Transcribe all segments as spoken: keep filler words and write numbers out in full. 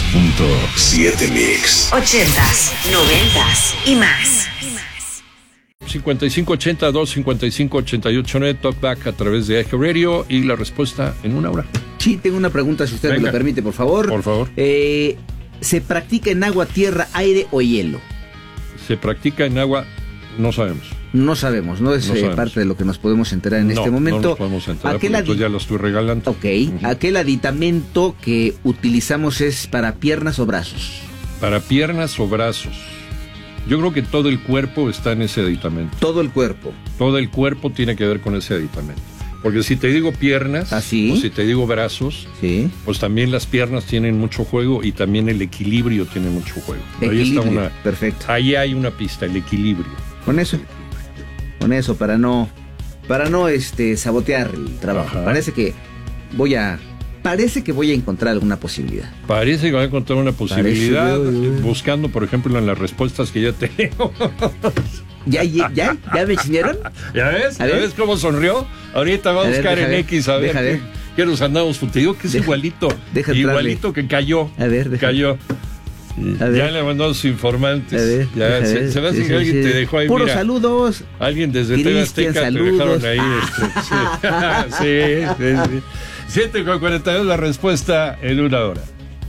punto siete Mix. Ochentas, noventas y más. cincuenta y cinco ochenta, dos cincuenta y cinco ochenta y ocho nueve, Talkback a través de Eje Radio y la respuesta en una hora. Sí, tengo una pregunta, si usted Venga. me lo permite, por favor. Por favor. Eh, ¿Se practica en agua, tierra, aire o hielo? Se practica en agua, no sabemos. No sabemos, no es no eh, parte de lo que nos podemos enterar en no, este momento. No nos podemos enterar Aquel porque adi- ya lo estoy regalando. Ok, uh-huh. Aquel aditamento que utilizamos es para piernas o brazos. Para piernas o brazos. Yo creo que todo el cuerpo está en ese aditamento. Todo el cuerpo. Todo el cuerpo tiene que ver con ese aditamento. Porque si te digo piernas, ¿Ah, sí? o si te digo brazos, sí. pues también las piernas tienen mucho juego y también el equilibrio tiene mucho juego. Equilibrio, ahí está una, perfecto. Ahí hay una pista, el equilibrio. Con eso, con eso, para no, para no este, sabotear el trabajo. Ajá. Parece que voy a... Parece que voy a encontrar alguna posibilidad. Parece que voy a encontrar una posibilidad, Parece... buscando, por ejemplo, en las respuestas que ya tengo. ¿Ya, ya, ya, ya me enseñaron? ¿Ya ves? ¿Ya ves cómo sonrió? Ahorita va a, a buscar ver, en ver, X a ver qué, ver. qué nos andamos. Te digo que es deja, igualito. Deja igualito que cayó. A ver, deja. Cayó. A ver. Ya le mandó a sus informantes. A ver, ya, se, ver. se ve sí, que alguien sí, te dejó ahí. Puros mira, saludos. Alguien desde T V Azteca te dejaron ahí. Ah. Este, sí, sí, sí. siete con cuarenta y dos la respuesta en una hora.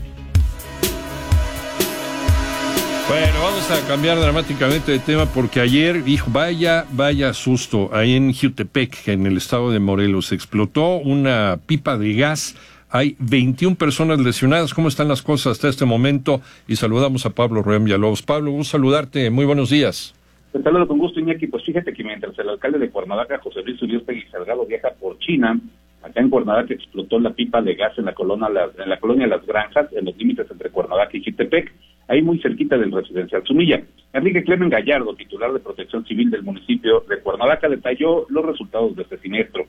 Bueno, vamos a cambiar dramáticamente de tema porque ayer, hijo, vaya, vaya susto, ahí en Jutepec, en el estado de Morelos, explotó una pipa de gas. Hay veintiuna personas lesionadas. ¿Cómo están las cosas hasta este momento? Y saludamos a Pablo Ruem Villalobos. Pablo, gusto saludarte. Muy buenos días. Te saludo con gusto, Iñaki. Pues fíjate que mientras el alcalde de Cuernavaca, José Luis Uriostegui Salgado, viaja por China, acá en Cuernavaca explotó la pipa de gas en la colonia, en la colonia Las Granjas, en los límites entre Cuernavaca y Jutepec, ahí muy cerquita del residencial Zumilla. Enrique Clemen Gallardo, titular de Protección Civil del municipio de Cuernavaca, detalló los resultados de este siniestro.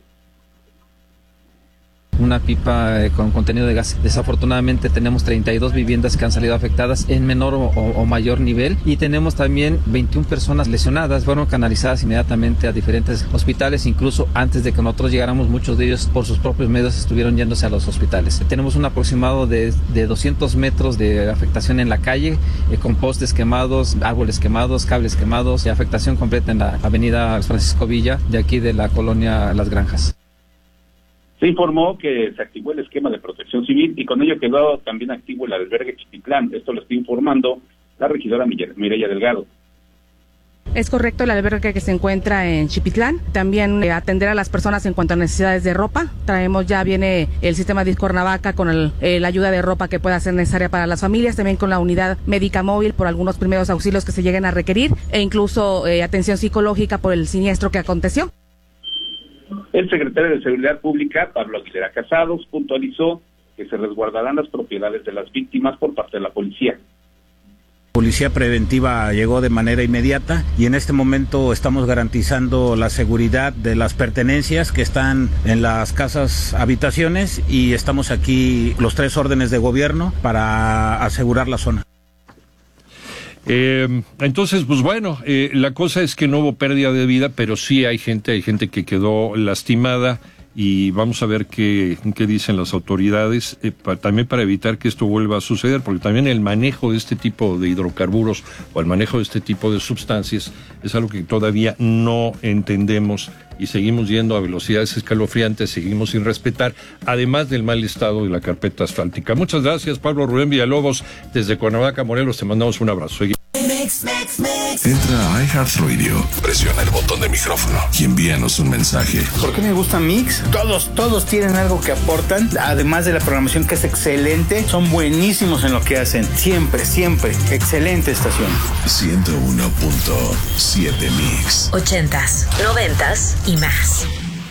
Una pipa eh, con contenido de gas. Desafortunadamente tenemos treinta y dos viviendas que han salido afectadas en menor o, o mayor nivel y tenemos también veintiuna personas lesionadas. Fueron canalizadas inmediatamente a diferentes hospitales, incluso antes de que nosotros llegáramos, muchos de ellos por sus propios medios estuvieron yéndose a los hospitales. Tenemos un aproximado de, de doscientos metros de afectación en la calle, eh, con postes quemados, árboles quemados, cables quemados y afectación completa en la avenida Francisco Villa de aquí de la colonia Las Granjas. Se informó que se activó el esquema de protección civil y con ello quedó también activo el albergue Chipitlán. Esto lo está informando la regidora Mireya Delgado. Es correcto, el albergue que se encuentra en Chipitlán. También eh, atender a las personas en cuanto a necesidades de ropa. Traemos, ya viene el sistema de Cuernavaca con el, eh, la ayuda de ropa que pueda ser necesaria para las familias, también con la unidad médica móvil por algunos primeros auxilios que se lleguen a requerir e incluso eh, atención psicológica por el siniestro que aconteció. El secretario de Seguridad Pública, Pablo Aguilera Casados, puntualizó que se resguardarán las propiedades de las víctimas por parte de la policía. Policía preventiva llegó de manera inmediata y en este momento estamos garantizando la seguridad de las pertenencias que están en las casas habitaciones y estamos aquí los tres órdenes de gobierno para asegurar la zona. Eh, entonces, pues bueno, eh, la cosa es que no hubo pérdida de vida, pero sí hay gente, hay gente que quedó lastimada y vamos a ver qué, qué dicen las autoridades, eh, pa, también para evitar que esto vuelva a suceder, porque también el manejo de este tipo de hidrocarburos o el manejo de este tipo de sustancias es algo que todavía no entendemos y seguimos yendo a velocidades escalofriantes, seguimos sin respetar, además del mal estado de la carpeta asfáltica. Muchas gracias, Pablo Rubén Villalobos, desde Cuernavaca, Morelos, te mandamos un abrazo. Mix, mix, mix. Entra a iHeartRadio, presiona el botón de micrófono y envíanos un mensaje. ¿Por qué me gusta Mix? Todos, todos tienen algo que aportan, además de la programación que es excelente, son buenísimos en lo que hacen, siempre, siempre, excelente estación. ciento uno punto siete Mix. Ochentas, noventas y más.